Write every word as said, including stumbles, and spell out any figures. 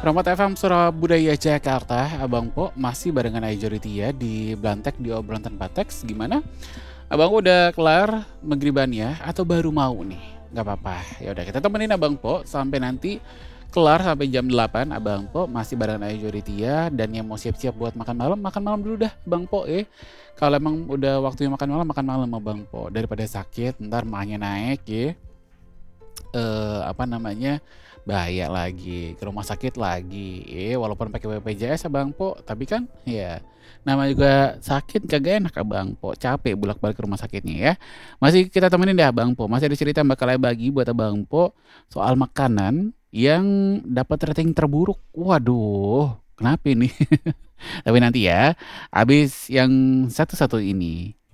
Rahmat F M Surabaya Jakarta, Abang Po masih barengan Aja Ritya di Blantek di obrolan tanpa teks. Gimana? Abang Po udah kelar magribannya atau baru mau nih? Gak apa-apa. Ya udah kita temenin Abang Po sampai nanti kelar sampai jam delapan. Abang Po masih barengan Aja Ritya, dan yang mau siap-siap buat makan malam, makan malam dulu dah Bang Po ya. Kalau emang udah waktunya makan malam, makan malam sama Bang Po daripada sakit ntar mahnya naik ya. Eh, apa namanya, bahaya lagi, ke rumah sakit lagi, eh walaupun pakai B P J S Abang Po, tapi kan ya nama juga sakit kagak enak Abang Po, capek bolak-balik ke rumah sakitnya ya. Masih kita temenin deh Abang Po, masih ada cerita yang bakal saya bagi buat Abang Po soal makanan yang dapat rating terburuk. Waduh, kenapa ini? Tapi nanti ya, habis yang satu-satu ini.